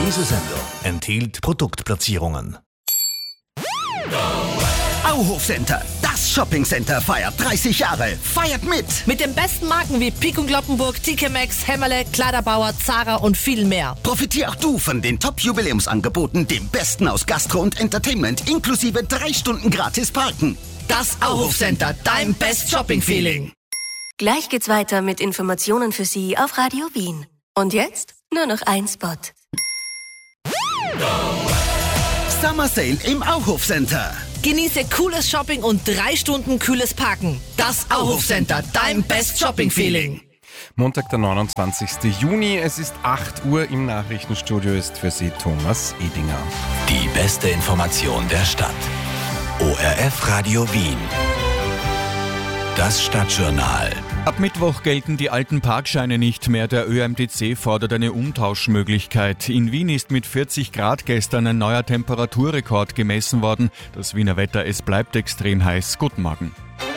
Diese Sendung enthielt Produktplatzierungen. Auhof-Center, das Shoppingcenter feiert 30 Jahre. Feiert mit! Mit den besten Marken wie Peek & Cloppenburg, TK Maxx, Hämmerle, Kleiderbauer, Zara und viel mehr. Profitier auch du von den Top-Jubiläumsangeboten, dem Besten aus Gastro und Entertainment, inklusive 3 Stunden gratis Parken. Das Auhof-Center, dein Best-Shopping-Feeling. Gleich geht's weiter mit Informationen für Sie auf Radio Wien. Und jetzt nur noch ein Spot. Summer Sale im Auhof-Center. Genieße cooles Shopping und 3 Stunden kühles Parken. Das Auhof-Center, dein Best-Shopping-Feeling. Montag, der 29. Juni, es ist 8 Uhr, im Nachrichtenstudio ist für Sie Thomas Edinger. Die beste Information der Stadt. ORF Radio Wien. Das Stadtjournal. Ab Mittwoch gelten die alten Parkscheine nicht mehr. Der ÖMTC fordert eine Umtauschmöglichkeit. In Wien ist mit 40 Grad gestern ein neuer Temperaturrekord gemessen worden. Das Wiener Wetter, es bleibt extrem heiß. Guten Morgen.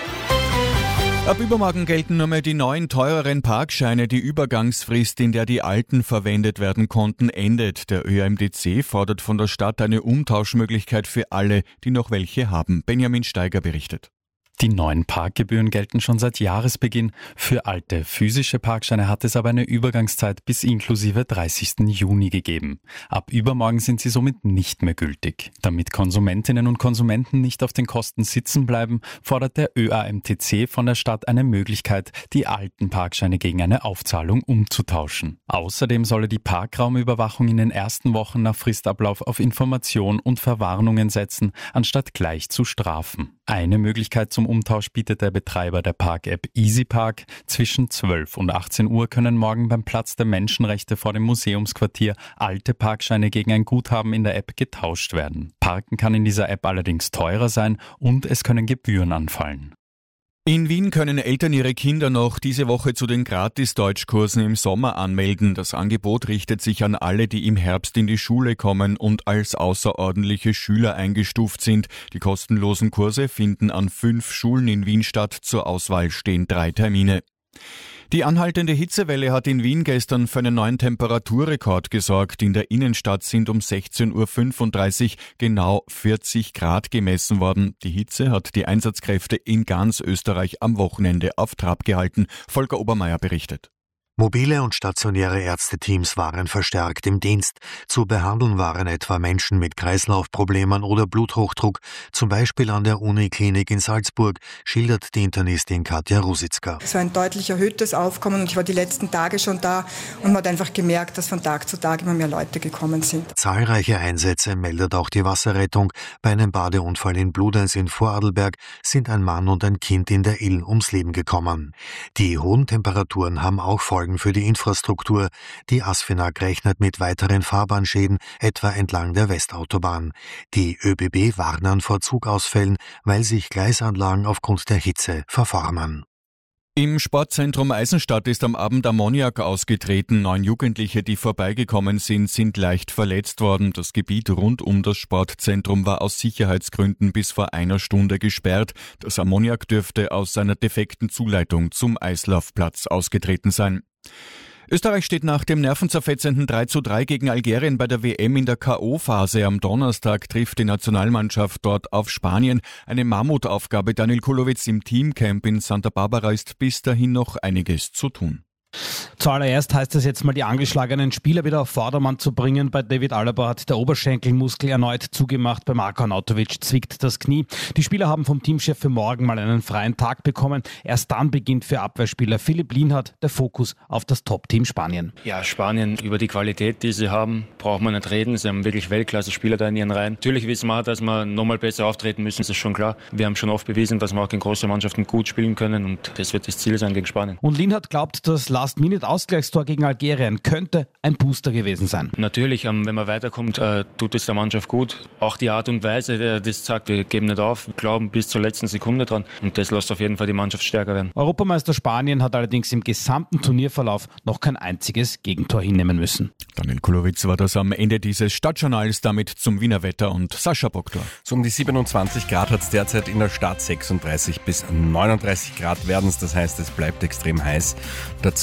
Ab übermorgen gelten nur mehr die neuen, teureren Parkscheine. Die Übergangsfrist, in der die alten verwendet werden konnten, endet. Der ÖMTC fordert von der Stadt eine Umtauschmöglichkeit für alle, die noch welche haben. Benjamin Steiger berichtet. Die neuen Parkgebühren gelten schon seit Jahresbeginn. Für alte physische Parkscheine hat es aber eine Übergangszeit bis inklusive 30. Juni gegeben. Ab übermorgen sind sie somit nicht mehr gültig. Damit Konsumentinnen und Konsumenten nicht auf den Kosten sitzen bleiben, fordert der ÖAMTC von der Stadt eine Möglichkeit, die alten Parkscheine gegen eine Aufzahlung umzutauschen. Außerdem solle die Parkraumüberwachung in den ersten Wochen nach Fristablauf auf Information und Verwarnungen setzen, anstatt gleich zu strafen. Eine Möglichkeit zum Umtausch bietet der Betreiber der Park-App EasyPark. Zwischen 12 und 18 Uhr können morgen beim Platz der Menschenrechte vor dem Museumsquartier alte Parkscheine gegen ein Guthaben in der App getauscht werden. Parken kann in dieser App allerdings teurer sein und es können Gebühren anfallen. In Wien können Eltern ihre Kinder noch diese Woche zu den Gratis-Deutschkursen im Sommer anmelden. Das Angebot richtet sich an alle, die im Herbst in die Schule kommen und als außerordentliche Schüler eingestuft sind. Die kostenlosen Kurse finden an 5 Schulen in Wien statt. Zur Auswahl stehen 3 Termine. Die anhaltende Hitzewelle hat in Wien gestern für einen neuen Temperaturrekord gesorgt. In der Innenstadt sind um 16.35 Uhr genau 40 Grad gemessen worden. Die Hitze hat die Einsatzkräfte in ganz Österreich am Wochenende auf Trab gehalten. Volker Obermeier berichtet. Mobile und stationäre Ärzteteams waren verstärkt im Dienst. Zu behandeln waren etwa Menschen mit Kreislaufproblemen oder Bluthochdruck, zum Beispiel an der Uniklinik in Salzburg, schildert die Internistin Katja Rusitzka. Es war ein deutlich erhöhtes Aufkommen und ich war die letzten Tage schon da und man hat einfach gemerkt, dass von Tag zu Tag immer mehr Leute gekommen sind. Zahlreiche Einsätze meldet auch die Wasserrettung. Bei einem Badeunfall in Bludenz in Vorarlberg sind ein Mann und ein Kind in der Ill ums Leben gekommen. Die hohen Temperaturen haben auch Folgen für die Infrastruktur. Die ASFINAG rechnet mit weiteren Fahrbahnschäden, etwa entlang der Westautobahn. Die ÖBB warnen vor Zugausfällen, weil sich Gleisanlagen aufgrund der Hitze verformen. Im Sportzentrum Eisenstadt ist am Abend Ammoniak ausgetreten. 9 Jugendliche, die vorbeigekommen sind, sind leicht verletzt worden. Das Gebiet rund um das Sportzentrum war aus Sicherheitsgründen bis vor einer Stunde gesperrt. Das Ammoniak dürfte aus einer defekten Zuleitung zum Eislaufplatz ausgetreten sein. Österreich steht nach dem nervenzerfetzenden 3:3 gegen Algerien bei der WM in der K.O.-Phase. Am Donnerstag trifft die Nationalmannschaft dort auf Spanien. Eine Mammutaufgabe. Daniel Kulowitz im Teamcamp in Santa Barbara ist bis dahin noch einiges zu tun. Zuallererst heißt es jetzt mal, die angeschlagenen Spieler wieder auf Vordermann zu bringen. Bei David Alaba hat der Oberschenkelmuskel erneut zugemacht. Bei Marko Arnautovic zwickt das Knie. Die Spieler haben vom Teamchef für morgen mal einen freien Tag bekommen. Erst dann beginnt für Abwehrspieler Philipp Lienhardt der Fokus auf das Top-Team Spanien. Ja, Spanien, über die Qualität, die sie haben, braucht man nicht reden. Sie haben wirklich Weltklasse-Spieler da in ihren Reihen. Natürlich wissen wir, dass wir nochmal besser auftreten müssen, das ist schon klar. Wir haben schon oft bewiesen, dass wir auch gegen große Mannschaften gut spielen können und das wird das Ziel sein gegen Spanien. Und Lienhardt glaubt, dass Last-Minute-Ausgleichstor gegen Algerien könnte ein Booster gewesen sein. Natürlich, wenn man weiterkommt, tut es der Mannschaft gut. Auch die Art und Weise, das sagt, wir geben nicht auf, wir glauben bis zur letzten Sekunde dran und das lässt auf jeden Fall die Mannschaft stärker werden. Europameister Spanien hat allerdings im gesamten Turnierverlauf noch kein einziges Gegentor hinnehmen müssen. Daniel Kulowitz war das am Ende dieses Stadtjournals, damit zum Wiener Wetter und Sascha Boktor. So um die 27 Grad hat es derzeit in der Stadt, 36 bis 39 Grad werden es, das heißt, es bleibt extrem heiß. Dazu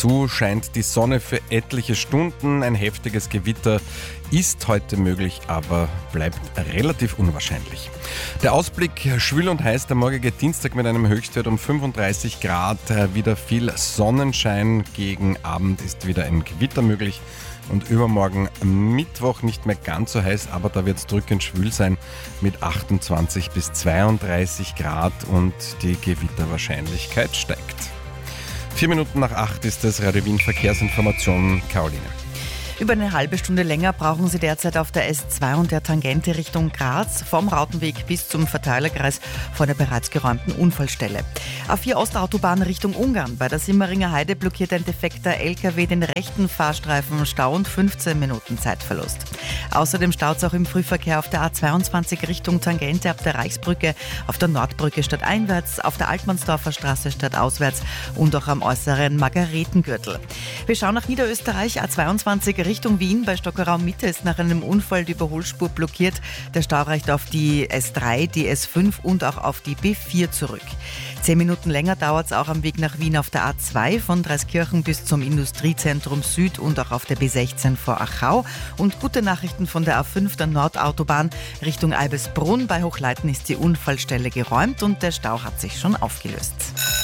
dazu scheint die Sonne für etliche Stunden. Ein heftiges Gewitter ist heute möglich, aber bleibt relativ unwahrscheinlich. Der Ausblick schwül und heiß, der morgige Dienstag mit einem Höchstwert um 35 Grad. Wieder viel Sonnenschein, gegen Abend ist wieder ein Gewitter möglich. Und übermorgen Mittwoch nicht mehr ganz so heiß, aber da wird es drückend schwül sein mit 28 bis 32 Grad und die Gewitterwahrscheinlichkeit steigt. 4 Minuten nach 8 ist das Radio Wien Verkehrsinformation. Caroline. Über eine halbe Stunde länger brauchen Sie derzeit auf der S2 und der Tangente Richtung Graz, vom Rautenweg bis zum Verteilerkreis vor der bereits geräumten Unfallstelle. A4 Ostautobahn Richtung Ungarn. Bei der Simmeringer Heide blockiert ein defekter LKW den rechten Fahrstreifen, Stau und 15 Minuten Zeitverlust. Außerdem staut es auch im Frühverkehr auf der A22 Richtung Tangente ab der Reichsbrücke, auf der Nordbrücke stadteinwärts, auf der Altmannsdorfer Straße stadtauswärts und auch am äußeren Margaretengürtel. Wir schauen nach Niederösterreich, A22 Richtung Wien. Bei Stockerau Mitte ist nach einem Unfall die Überholspur blockiert. Der Stau reicht auf die S3, die S5 und auch auf die B4 zurück. 10 Minuten länger dauert es auch am Weg nach Wien auf der A2 von Dreiskirchen bis zum Industriezentrum Süd und auch auf der B16 vor Achau. Und gute Nachrichten von der A5 der Nordautobahn Richtung Eibesbrunn. Bei Hochleiten ist die Unfallstelle geräumt und der Stau hat sich schon aufgelöst.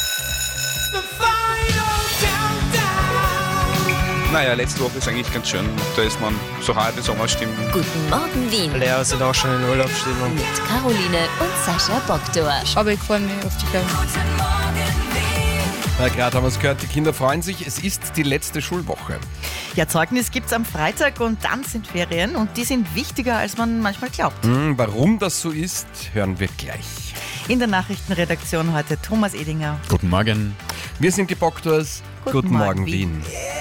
Naja, letzte Woche ist eigentlich ganz schön. Da ist man so harte Sommerstimmung. Guten Morgen, Wien. Lehrer sind auch schon in Urlaubsstimmung. Mit Caroline und Sascha Bogdor. Aber ich freue mich auf die Klasse. Na, gerade haben wir es gehört, die Kinder freuen sich. Es ist die letzte Schulwoche. Ja, Zeugnis gibt's am Freitag und dann sind Ferien und die sind wichtiger, als man manchmal glaubt. Warum das so ist, hören wir gleich. In der Nachrichtenredaktion heute Thomas Edinger. Guten Morgen. Wir sind die Bogdors. Guten Morgen, Wien.